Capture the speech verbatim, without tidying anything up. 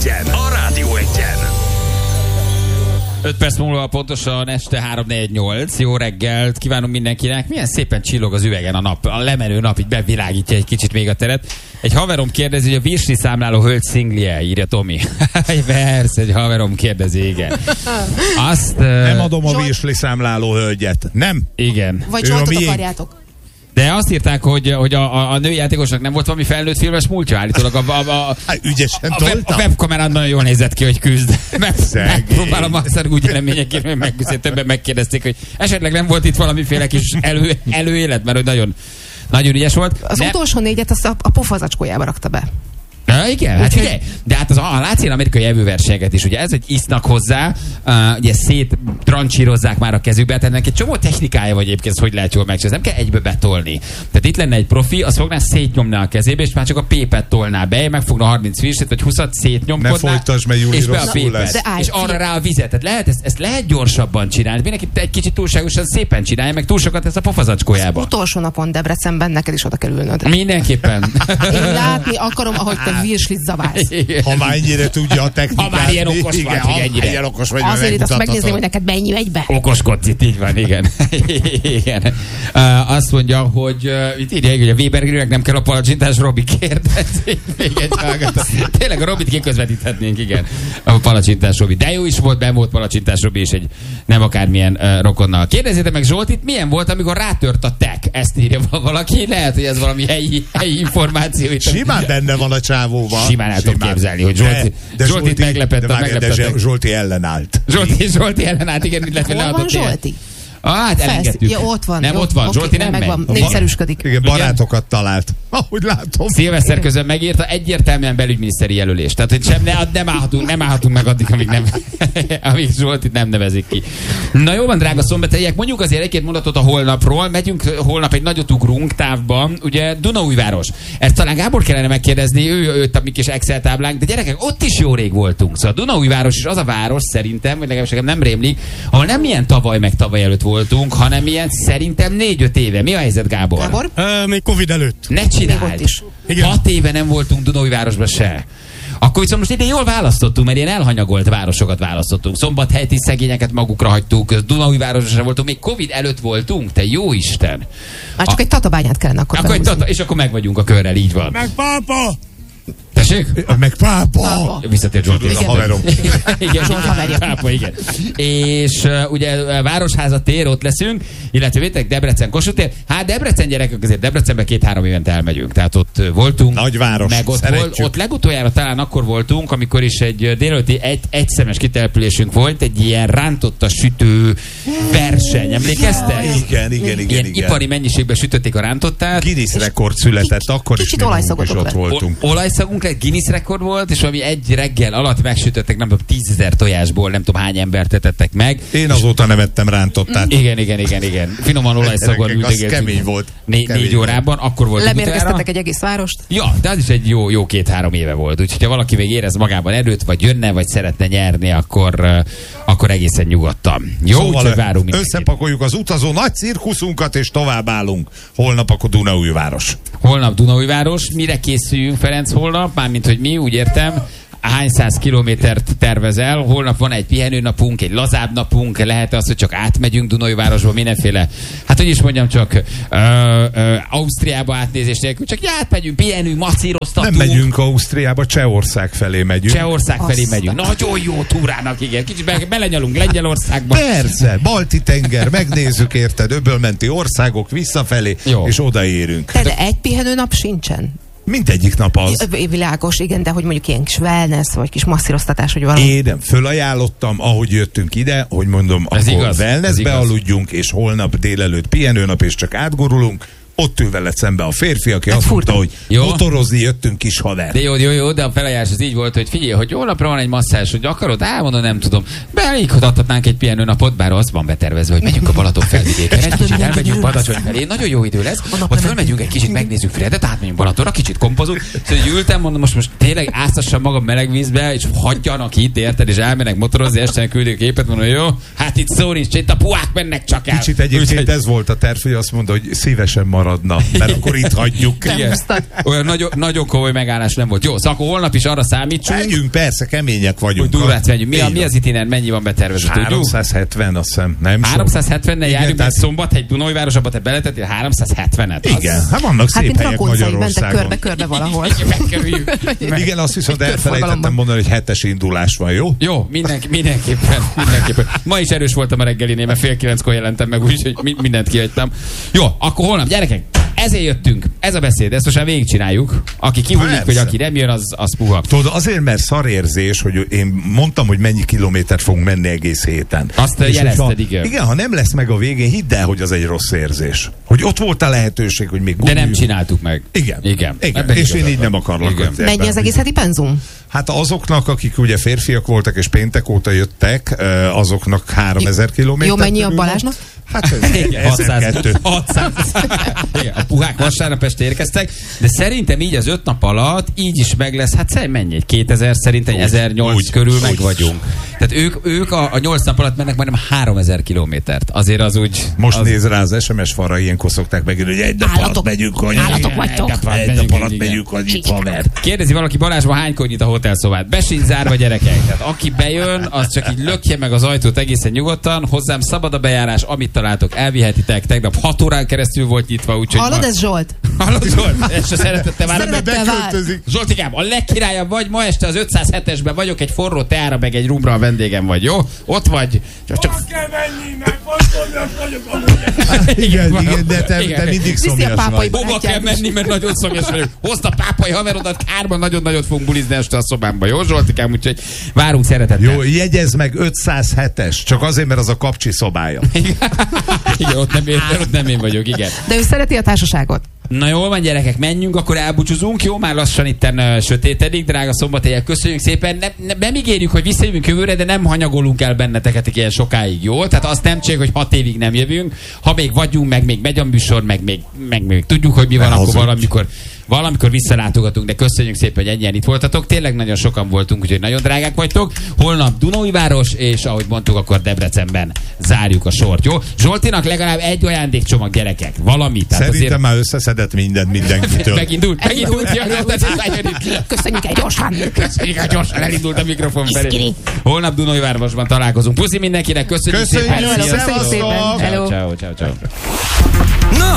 egyen, a Rádió egyen. öt perc múlva pontosan este három negyvennyolc. Jó reggelt kívánom mindenkinek. Milyen szépen csillog az üvegen a nap. A lemenő nap így bevilágítja egy kicsit még a teret. Egy haverom kérdezi, hogy a virsli számláló hölgy szinglie, írja Tomi. Persze, egy haverom kérdezi, igen. Azt, nem adom a Zsolt... virsli számláló hölgyet. Nem. Igen. Vagy Zsoltot akarjátok. De azt írták, hogy, hogy a, a, a női játékosnak nem volt valami felnőtt filmes múltja állítólag. A, a, a, hát, ügyesen a, web, a webkamerán nagyon jól nézett ki, hogy küzd. Megpróbálom azt úgy eleményekért, hogy megküzdött, többen megkérdezték, hogy esetleg nem volt itt valamiféle kis elő, előélet, mert hogy nagyon, nagyon ügyes volt. Az nem. utolsó négyet azt a, a pofazacskójába rakta be. Na, igen, hát ugye, de hát az, a, látsz amerikai evőversenyeket is, ugye ez, hogy isznak hozzá, uh, ugye szét trancsírozzák már a kezükbe, tehát egy csomó technikája vagy egyébként, hogy lehet jól megcsinálni, nem kell egybe betolni. Tehát itt lenne egy profi, az fogná szétnyomni a kezébe, és már csak a pépet tolná be, megfogna harminc virslit, vagy húszat szétnyomkodná. Ne folytasd, mert Júli és be a rosszul lesz. pépet, és arra rá a vizet. Tehát lehet, ezt, ezt lehet gyorsabban csinálni. Mindenki egy kicsit túlságosan szépen csinálja, meg túl sokat ez a pofazacskójába. Utolsó napon Debrecenben neked is oda kell ülnöd. Mindenképpen. Én látni akarom, ahogy te virslit zaválsz. Ha már ennyire tudja a technikát. Ha már ilyen okos igen, vagy, hogy ennyire. Ilyen okos vagy, azért itt azt megnézni, hogy neked mennyi egybe. Okoskodsz itt, így van, igen. igen. Uh, azt mondja, hogy uh, itt írják, hogy a Weber Grillnek nem kell a palacsintás, Robi kérdezi. Még egy hallgató. Tényleg a Robit kiközvetíthetnénk, igen. A palacsintás Robi. De jó is volt, benn volt palacsintás Robi, és egy nem akármilyen uh, rokonnal. Kérdezzétek meg Zsoltit, milyen volt, amikor rátört a tek? Ezt írja valaki. Lehet, hogy ez valami helyi, helyi információ. Itt simán benne van a csávóban. Simán el tudom képzelni, hogy Zsolti, de, de Zsoltit meglepett. De, várj, de Zsolti ellenállt. Zsolti, Zsolti ellenállt, igen, illetve Hol van Zsolti? Ah, hát elengedtük. Ja, ott van. Nem, jó, ott van. oké, Zsolti nem megvan, megy. népszerűsködik. Igen, barátokat talált. Ahogy látom. Szilveszter közben megírta egyértelműen belügyminiszteri jelölést. Tehát, hogy sem, ne, nem, állhatunk, nem állhatunk meg addig, amíg, nem, amíg Zsoltit nem nevezik ki. Na jó van, drága szombathelyiek, mondjuk azért egy-két mondatot a holnapról. Megyünk holnap egy nagyot ugrunk távban. Ugye Dunaújváros. Ezt talán Gábor kellene megkérdezni, ő őt a mi kis Excel táblánk, de gyerekek, ott is jó rég voltunk. Szóval Dunaújváros is az a város szerintem, vagy legalábbis nem rémlik, ahol nem ilyen tavaly meg tavaly előtt voltunk, hanem ilyen szerintem négy-öt éve. Mi a helyzet, Gábor? Gábor? Uh, még Covid előtt. Ne csináld! is. Hat éve nem voltunk Dunaújvárosban se. Akkor viszont most ide jól választottunk, mert ilyen elhanyagolt városokat választottunk. Szombathelyi szegényeket magukra hagytuk, Dunaújvárosra sem voltunk, még Covid előtt voltunk, te jó Isten! Már csak a... egy Tatabányát kellene akkor, akkor egy tata... És akkor meg vagyunk a körrel, így van. Meg pápa! Tessék? Meg pápa! pápa. Visszatért Zsolti. A haverom. Igen, Zsolt haverja. pápa, igen. És uh, ugye Városháza tér, ott leszünk, illetve vétek Debrecen Kossuth tér. Hát Debrecen gyerekek, azért Debrecenbe két-három évente elmegyünk. Tehát ott voltunk. Nagyváros, meg ott, hol, ott legutoljára talán akkor voltunk, amikor is egy délelőtti egy, egyszemes kitelepülésünk volt, egy ilyen rántotta sütő verseny. Emlékeztek? Igen, igen, igen. Ilyen igen. ipari mennyiségben sütötték a rántottát. Guinness rekord született, akkor is mi is ott voltunk. Olajszagunk lett, Guinness rekord volt, és ami egy reggel alatt megsütöttek, nem tudom, tízezer tojásból, nem tudom hány embert tetettek meg. Én azóta nem ettem rántottát. Igen, igen, igen, igen. Finoman olajszagon üldögéltünk. Kemény volt. Né- kemény négy órában, akkor volt. Lemérkeztetek egy egész várost? Ja, de az is egy jó, jó két-három éve volt. Úgyhogy ha valaki még érez magában erőt, vagy jönne, vagy szeretne nyerni, akkor, uh, akkor egészen nyugodtan. Jó, szóval úgyhogy várunk mindenkit. Összepakoljuk az utazó nagy cirkuszunkat, és tovább állunk. Holnap akkor Dunaújváros. Holnap Dunaújváros. Mire készüljünk, Ferenc, holnap? Mármint, hogy mi, úgy értem. Hány száz kilométert tervezel? Holnap van egy pihenőnapunk, egy lazább napunk, lehet az, hogy csak átmegyünk Dunaújvárosba, mindenféle, hát hogy is mondjam, csak ö, ö, Ausztriába átnézés nélkül, csak átmegyünk, pihenünk, macíroztatunk. Nem megyünk Ausztriába, Csehország felé megyünk. Csehország felé Aztán. megyünk. Nagyon jó túrának, igen. Kicsit be, belenyalunk Lengyelországba. Persze, Balti tenger, megnézzük érted, öbölmenti országok visszafelé, jó. És odaérünk. De, de egy pihenőnap sincsen. Mindegyik nap az. Világos, igen, de hogy mondjuk ilyen kis wellness, vagy kis masszíroztatás, hogy valami. Én nem fölajánlottam, ahogy jöttünk ide, hogy mondom, Ez akkor igaz, wellnessbe aludjunk, és holnap délelőtt pihenőnap, és csak átgurulunk. Ott ül veled szembe a férfi, aki azt mondta, hogy jó. Motorozni jöttünk, kis haver. De jó, jó, jó, de a felajánlás az így volt, hogy figyelj, hogy holnapra van egy masszázs, hogy akarod, elmondom, nem tudom. Beikhatatnánk egy pihenőnapot, bár az van betervezve, hogy megyünk a Balaton felvidékre, egy kicsit elmegyünk Badacsony felé, nagyon jó idő lesz, ott fölmegyünk egy kicsit, megnézzük Fredet, átmegyünk Balatonra, kicsit kompozunk. Szóval hogy ültem, mondom, most, most tényleg áztassam magam meleg vízbe, és hagyjanak itt, érted, és elmennek motorozni, este küldő képet, mondom, jó, hát itt szó nincs, itt a puák mennek csak el. Kicsit egyébként ez volt a terv, hogy azt mondta, hogy szívesen marad maradna, mert akkor itt hagyjuk. Igen. Olyan nagyon, nagyon komoly megállás nem volt. Jó, szóval akkor holnap is arra számítsunk. Menjünk, persze, kemények vagyunk. Hogy durrát menjünk. Mi, a, mi az itiner? Mennyi van betervezett? háromszázhetven, azt hiszem. Nem háromszázhetvennel járjunk, tehát... mert Szombathely, Dunajvárosba te beletettél háromszázhetvenet. Igen, hát vannak hát szép mint helyek Magyarországon. Magyarországon. Körbe-körbe valahol. Igen, azt viszont elfelejtettem mondani, hogy hetes indulás van, jó? Jó, mindenki, mindenképpen, mindenképpen. Ma is erős voltam a reggelinél, mert fél kilenckor jelentem meg, úgyhogy mindent kihagytam. Jó, akkor holnap, gyerekek, ezért jöttünk. Ez a beszéd, ezt most már végigcsináljuk. Aki kihullik, vagy aki nem jön, az, az puha. Tudod, azért, mert szarérzés, hogy én mondtam, hogy mennyi kilométert fogunk menni egész héten. Azt és jelezted, igen. Igen, ha nem lesz meg a végén, hidd el, hogy az egy rossz érzés. Hogy ott volt a lehetőség, hogy még De nem csináltuk meg. Igen. Igen. Igen. És én így nem akarlak. Mennyi az egész heti penzum? Hát azoknak, akik ugye férfiak voltak és péntek óta jöttek, azoknak háromezer kilométer. Jó, mennyi a Balázsnak? Hát ezerkettő. hatszáz. Igen, a puhák vasárnap este érkeztek, de szerintem így az öt nap alatt így is meg lesz, hát szerintem mennyi? kétezer, szerintem ezernyolcszáz körül úgy, meg úgy. Vagyunk. Tehát ők, ők a, a nyolc nap alatt mennek majdnem háromezer kilométert. Azért az úgy... Most az... néz rá az es em es falra, ilyenkor szokták megírni, hogy egy nap alatt megyünk, hogy állatok vagytok. Egy nap alatt megyünk, hogy itt haver. Kérdezi valaki, Balázsban hánykor nyit a hotelszobát? Be sincs zárva, gyerekek. Tehát aki bejön, az csak így lökje meg az ajtót egészen nyugodtan. Hozzám szabad a bejárás, amit találtok, elvihetitek. Tegnap hat órán keresztül volt nyitva, úgyhogy... Hallod, ma... ez Zsolt? Hallod, Zsolt? Ezt se szeretette már. Szeretette beköltözik. Zsoltikám, a legkirályabb vagy, ma este az ötszázhetesben vagyok, egy forró teára, meg egy rumra a vendégem vagy, jó? Ott vagy. Csak... csak... kell menni, meg faszoljas vagyok amúgy. Igen, igen, de te, te mindig szomjas vagy. Hova kell menni, mert nagyon szomjas vagyok. Hozd a pápai haverodat, kárban nagyon nagyot fogunk bulizni este a szobámba, jó Zsoltikám? Úgyhogy várunk szeretettel. Jó, jegyezd meg ötszázhetes, csak azért, mert az a kapcsi szobája. Igen, ott nem, én, ott nem én vagyok, igen. De ő szereti a társaságot. Na jól van, gyerekek, menjünk, akkor elbúcsúzunk. Jó, már lassan itten uh, sötétedik, drága szombathelyek, köszönjük szépen. Ne, ne, nem ígérjük, hogy visszajövünk jövőre, de nem hanyagolunk el benneteket ilyen sokáig, jó? Tehát azt nem csináljuk, hogy hat évig nem jövünk. Ha még vagyunk, meg még megy a műsor, meg még, meg még tudjuk, hogy mi van, akkor valamikor, valamikor visszalátogatunk, de köszönjük szépen, hogy ennyien itt voltatok. Tényleg nagyon sokan voltunk, úgyhogy nagyon drágák vagytok. Holnap Dunaújváros, és ahogy mondtuk, akkor Debrecenben zárjuk a sort, jó? Zsoltinak legalább egy ajándékcsomag, gyerekek. Valamit. Szerintem azért... már összeszedett mindent mindenkitől. Megindult, megindult. Köszönjük egy gyorsan. Köszönjük egy gyorsan, elindult a mikrofon felé. Holnap Dunaújvárosban találkozunk. Puszi mindenkinek, köszönjük, köszönjük szépen. szépen. Köszönjük szépen. Ciao, ciao, ciao, ciao. Na,